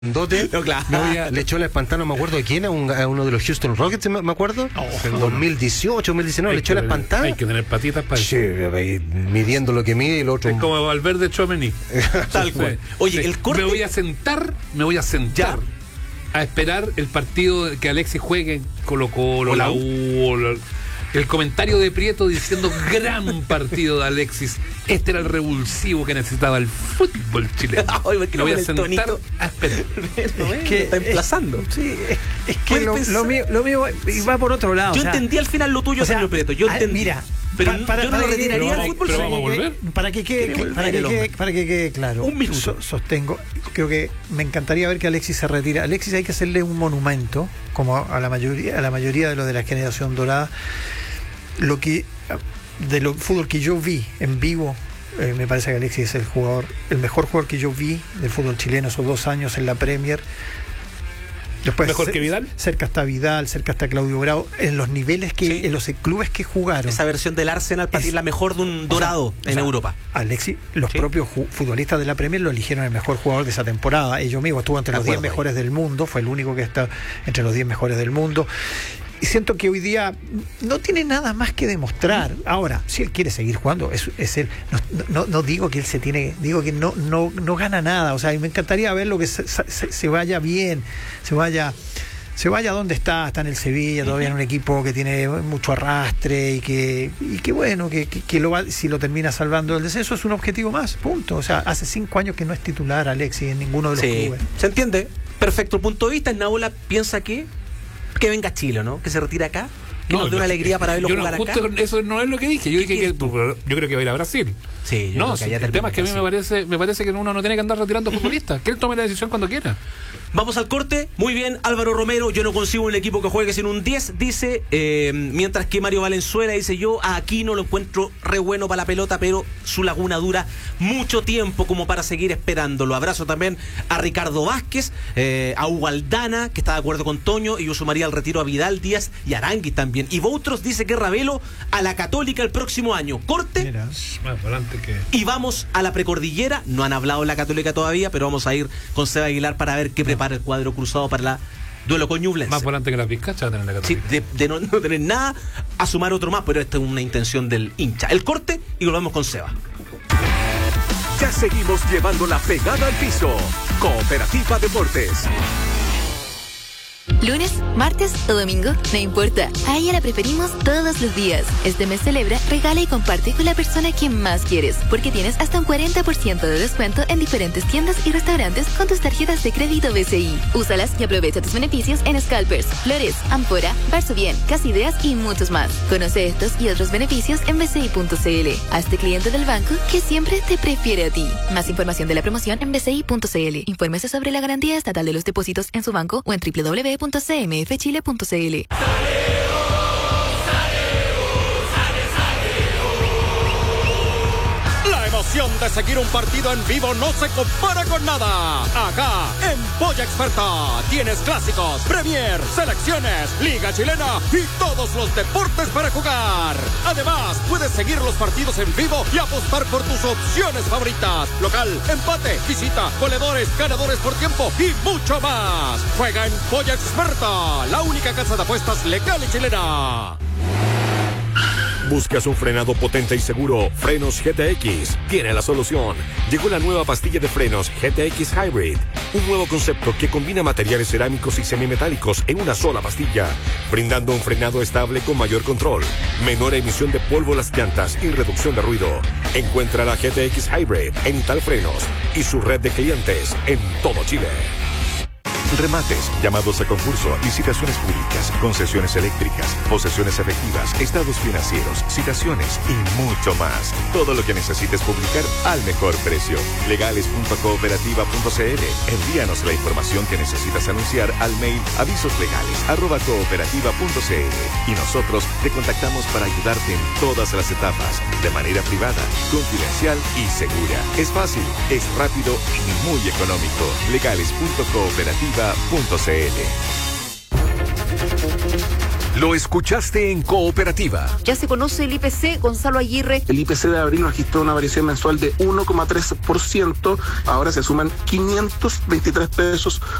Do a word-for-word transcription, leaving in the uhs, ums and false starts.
Dote, No, claro. me voy a- le echó la espantada, no me acuerdo de quién, a, un- a uno de los Houston Rockets, me, me acuerdo. En dos mil dieciocho, dos mil diecinueve, le echó la espantada. Hay que tener patitas para Sí, eso. ahí, midiendo lo que mide y el otro. Es como Valverde Chomení. Tal cual. Oye, el corte. Me voy a sentar, me voy a sentar a esperar el partido que Alexis juegue en Colo Colo, O la la U, o la- el comentario de Prieto diciendo gran partido de Alexis. Este era el revulsivo que necesitaba el fútbol chileno. Ay, ¿por qué Me voy no a pone el sentar tonito? a esperar. Bueno, Es que- está emplazando. Sí, es, es que Puede lo, pensar. lo mío, lo mío va por otro lado. Yo o sea, entendí al final lo tuyo, o sea, señor Prieto. Yo ah, entendí. mira, pero pa- para- yo no lo para- retiraría pero del vamos- fútbol. pero señor. vamos a volver. Para que quede, Quiere volver para que el quede, hombre. para que quede claro, Un minuto. so- sostengo, creo que me encantaría ver que Alexis se retira. Alexis hay que hacerle un monumento, como a la mayoría, a la mayoría de los de la generación dorada. Lo que de lo fútbol que yo vi en vivo, eh, me parece que Alexis es el jugador, el mejor jugador que yo vi del fútbol chileno esos dos años en la Premier. Después, ¿Mejor cer- que Vidal? Cerca está Vidal, cerca está Claudio Bravo, en los niveles que, Sí. en los clubes que jugaron. Esa versión del Arsenal para ti Es- es la mejor de un dorado O sea, en o sea, Europa. Alexis, los Sí. propios ju- futbolistas de la Premier lo eligieron el mejor jugador de esa temporada. Ellos mismos estuvo entre De los diez acuerdo ahí. mejores del mundo, fue el único que está entre los diez mejores del mundo. Y siento que hoy día no tiene nada más que demostrar. Ahora, si él quiere seguir jugando, es, es él. No, no, no digo que él se tiene, digo que no, no, no gana nada. O sea, y me encantaría verlo que se, se- se vaya bien, se vaya. Se vaya donde está, está en el Sevilla, todavía en un equipo que tiene mucho arrastre y que, y que bueno, que, que, que lo va, si lo termina salvando el descenso es un objetivo más, punto. O sea, hace cinco años que no es titular Alexis en ninguno de los Sí, clubes. se entiende. Perfecto punto de vista. Naola piensa que que venga a Chile, ¿no? Que se retire acá. Que nos dé una alegría para verlo yo no, jugar acá. justo Eso no es lo que dije. Yo dije que yo creo que va a ir a Brasil. Sí, yo No, creo que sí, allá el termina tema es que a mí en me Brasil. parece, me parece que uno no tiene que andar retirando futbolistas. Que él tome la decisión cuando quiera. Vamos al corte. Muy bien, Álvaro Romero. Yo no consigo un equipo que juegue sin un diez, dice. eh, mientras que Mario Valenzuela dice: yo a Aquino lo encuentro re bueno para la pelota, pero su laguna dura mucho tiempo como para seguir esperándolo. Abrazo también a Ricardo Vázquez, eh, a Hugo Aldana, que está de acuerdo con Toño, y yo sumaría al retiro a Vidal, Díaz y Arangui también. Y Boutros dice que Ravelo a la Católica el próximo año. Corte. Mira. Más adelante que. Y vamos a la precordillera. No han hablado de la Católica todavía, pero vamos a ir con Seba Aguilar para ver qué prepara el cuadro cruzado para la duelo con Ñublense. Más volante que las Vizcachas va a tener la Sí, Católica. de, de no, no tener nada, a sumar otro más, pero esta es una intención del hincha. El corte y volvemos con Seba. Ya seguimos llevando la pegada al piso. Cooperativa Deportes. Lunes, martes o domingo, no importa. A ella la preferimos todos los días. Este mes celebra, regala y comparte con la persona que más quieres, porque tienes hasta un cuarenta por ciento de descuento en diferentes tiendas y restaurantes con tus tarjetas de crédito B C I. Úsalas y aprovecha tus beneficios en Scalpers, Flores, Ampora, Barzo Bien, Casa Ideas y muchos más. Conoce estos y otros beneficios en b c i punto c l. Hazte cliente del banco que siempre te prefiere a ti. Más información de la promoción en b c i punto c l. Infórmese sobre la garantía estatal de los depósitos en su banco o en w w w punto c m f chile punto c l. La emoción de seguir un partido en vivo no se compara con nada. Acá, en Polla Experta, tienes clásicos, Premier, selecciones, Liga Chilena y todos los deportes para jugar. Además, puedes seguir los partidos en vivo y apostar por tus opciones favoritas. Local, empate, visita, goleadores, ganadores por tiempo y mucho más. Juega en Polla Experta, la única casa de apuestas legal y chilena. ¿Buscas un frenado potente y seguro? Frenos G T X tiene la solución. Llegó la nueva pastilla de frenos G T X Hybrid, un nuevo concepto que combina materiales cerámicos y semimetálicos en una sola pastilla, brindando un frenado estable con mayor control, menor emisión de polvo a las llantas y reducción de ruido. Encuentra la G T X Hybrid en Italfrenos y su red de clientes en todo Chile. Remates, llamados a concurso, licitaciones públicas, concesiones eléctricas, posesiones efectivas, estados financieros, citaciones y mucho más. Todo lo que necesites publicar al mejor precio. legales punto cooperativa punto c l. Envíanos la información que necesitas anunciar al mail avisoslegales arroba cooperativa punto c l y nosotros te contactamos para ayudarte en todas las etapas, de manera privada, confidencial y segura. Es fácil, es rápido y muy económico. legales punto cooperativa punto c l. Lo escuchaste en Cooperativa. Ya se conoce el I P C, Gonzalo Aguirre. El I P C de abril registró una variación mensual de uno coma tres por ciento. Ahora se suman quinientos veintitrés pesos